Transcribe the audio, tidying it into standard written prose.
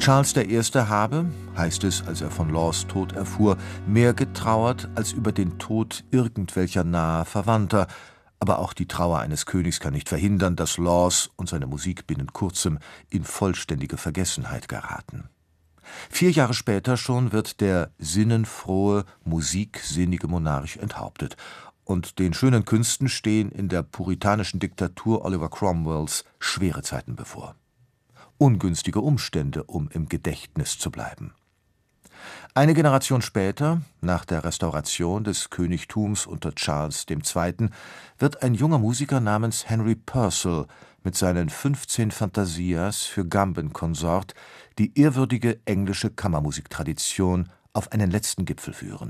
Charles I. habe, heißt es, als er von Laws Tod erfuhr, mehr getrauert als über den Tod irgendwelcher naher Verwandter. Aber auch die Trauer eines Königs kann nicht verhindern, dass Laws und seine Musik binnen kurzem in vollständige Vergessenheit geraten. 4 Jahre später schon wird der sinnenfrohe, musiksinnige Monarch enthauptet. Und den schönen Künsten stehen in der puritanischen Diktatur Oliver Cromwells schwere Zeiten bevor. Ungünstige Umstände, um im Gedächtnis zu bleiben. Eine Generation später, nach der Restauration des Königtums unter Charles II., wird ein junger Musiker namens Henry Purcell mit seinen 15 Fantasias für Gambin-Consort die ehrwürdige englische Kammermusiktradition auf einen letzten Gipfel führen